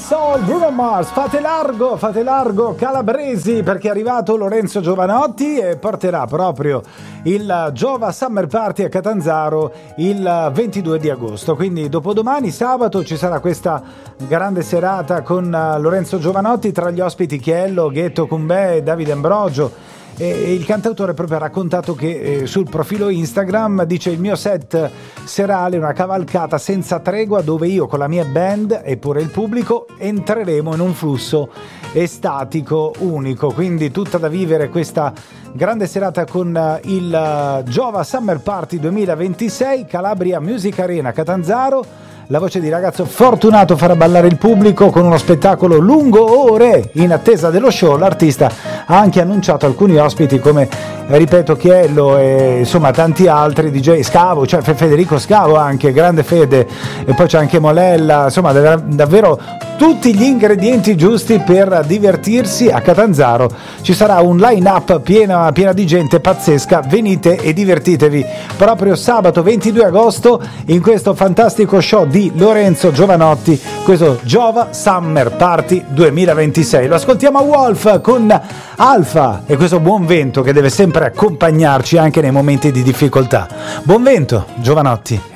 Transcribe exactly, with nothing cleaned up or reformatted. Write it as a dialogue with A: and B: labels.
A: Soul, Bruno Mars, fate largo, fate largo calabresi, perché è arrivato Lorenzo Giovanotti e porterà proprio il Giova Summer Party a Catanzaro il ventidue di agosto, quindi dopodomani sabato ci sarà questa grande serata con Lorenzo Giovanotti, tra gli ospiti Chiello, Ghetto Cumbè e Davide Ambrogio. E il cantautore proprio ha raccontato che eh, sul profilo Instagram dice: il mio set serale è una cavalcata senza tregua dove io con la mia band e pure il pubblico entreremo in un flusso estatico unico, quindi tutta da vivere questa grande serata con uh, il uh, Giova Summer Party duemilaventisei, Calabria Music Arena Catanzaro. La voce di ragazzo fortunato farà ballare il pubblico con uno spettacolo lungo ore. In attesa dello show l'artista ha anche annunciato alcuni ospiti come, ripeto, Chiello e insomma tanti altri, D J Scavo, cioè Federico Scavo anche, grande Fede, e poi c'è anche Molella, insomma davvero tutti gli ingredienti giusti per divertirsi a Catanzaro. Ci sarà un line-up piena, piena di gente pazzesca, venite e divertitevi proprio sabato ventidue agosto in questo fantastico show di Lorenzo Giovanotti, questo Giova Summer Party duemilaventisei. Lo ascoltiamo a Wolf con Alfa e questo buon vento che deve sempre accompagnarci anche nei momenti di difficoltà. Buon vento, Giovanotti.